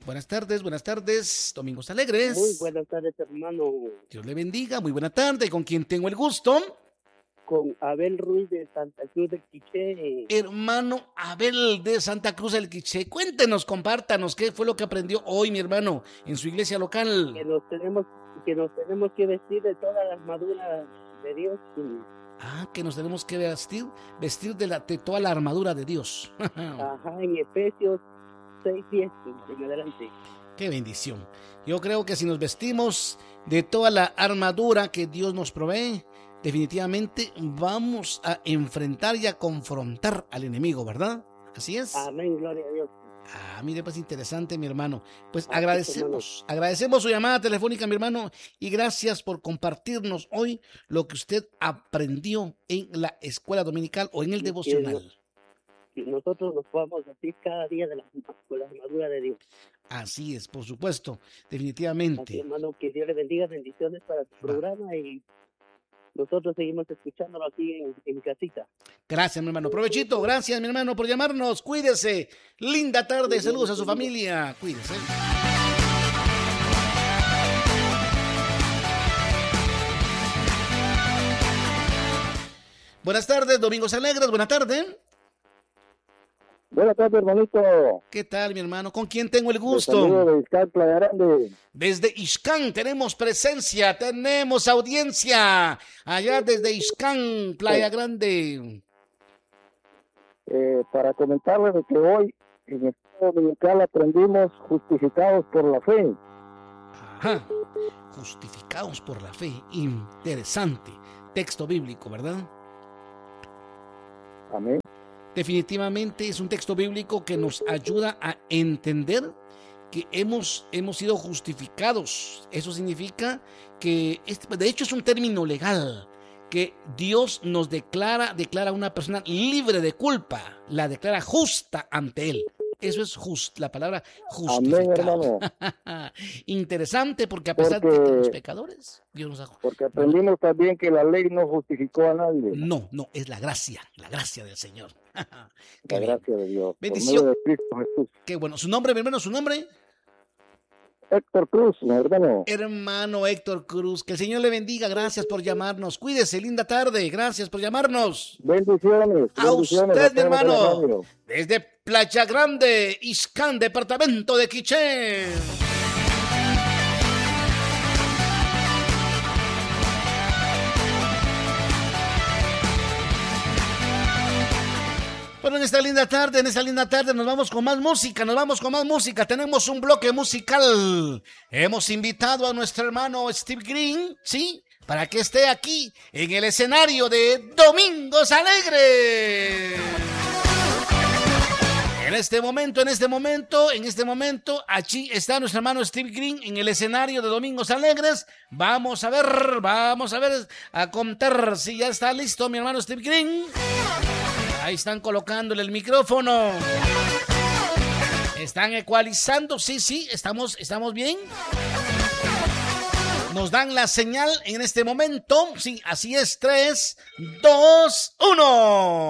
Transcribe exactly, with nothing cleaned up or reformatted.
Buenas tardes, buenas tardes, Domingos Alegres. Muy buenas tardes, hermano. Dios le bendiga, muy buena tarde. ¿Con quién tengo el gusto? Con Abel Ruiz de Santa Cruz del Quiché. Hermano Abel de Santa Cruz del Quiché. Cuéntenos, compártanos, ¿qué fue lo que aprendió hoy, mi hermano, en su iglesia local? Que nos tenemos que, nos tenemos que vestir de toda la armadura de Dios. Ah, que nos tenemos que vestir, vestir de, la, de toda la armadura de Dios. Ajá, en Efesios seis diez en adelante. Qué bendición. Yo creo que si nos vestimos de toda la armadura que Dios nos provee, definitivamente vamos a enfrentar y a confrontar al enemigo, ¿verdad? Así es. Amén, gloria a Dios. Ah, mire, pues interesante, mi hermano. Pues Así agradecemos, agradecemos su llamada telefónica, mi hermano, y gracias por compartirnos hoy lo que usted aprendió en la escuela dominical o en el devocional. Que nosotros nos podamos vestir cada día de la, con la armadura de Dios. Así es, por supuesto, definitivamente. Así, hermano, que Dios le bendiga, bendiciones para tu programa y nosotros seguimos escuchándolo aquí en, en casita. Gracias, mi hermano. Provechito, gracias, mi hermano, por llamarnos. Cuídese. Linda tarde, saludos a su familia. Cuídese. Buenas tardes, Domingos Alegres. Buenas tardes. Buenas tardes, hermanito. ¿Qué tal, mi hermano? ¿Con quién tengo el gusto? De Ixcán, Playa Grande. Desde Ixcán tenemos presencia, tenemos audiencia. Allá desde Ixcán, Playa Grande. Eh, para comentarles de que hoy en el estudio dominical aprendimos justificados por la fe. Ajá. Justificados por la fe. Interesante. Texto bíblico, ¿verdad? Amén. Definitivamente es un texto bíblico que nos ayuda a entender que hemos, hemos sido justificados. Eso significa que, de hecho es un término legal, que Dios nos declara, declara a una persona libre de culpa, la declara justa ante Él. Eso es just, la palabra justificado. Amén, hermano. Interesante, porque a pesar porque, de que los pecadores, Dios nos ha justificado. Porque aprendimos también que la ley no justificó a nadie. No, no, es la gracia, la gracia del Señor. La gracia de Dios. Bendición. Por medio de Cristo Jesús. Qué bueno. ¿Su nombre, mi hermano? ¿Su nombre? Héctor Cruz, mi hermano. Hermano Héctor Cruz, que el Señor le bendiga. Gracias por llamarnos. Cuídese, linda tarde. Gracias por llamarnos. Bendiciones. A bendiciones usted, a mi hermano. de Desde Playa Grande, Ixcán, departamento de Quiché. Bueno, en esta linda tarde, en esta linda tarde nos vamos con más música, nos vamos con más música. Tenemos un bloque musical. Hemos invitado a nuestro hermano Steve Green, ¿sí? Para que esté aquí en el escenario de Domingos Alegres. En este momento, en este momento, en este momento, allí está nuestro hermano Steve Green en el escenario de Domingos Alegres. Vamos a ver, vamos a ver, a contar si ya está listo mi hermano Steve Green. Ahí están colocándole el micrófono. Están ecualizando. Sí, sí, estamos, estamos bien. Nos dan la señal en este momento. Sí, así es. tres, dos, uno.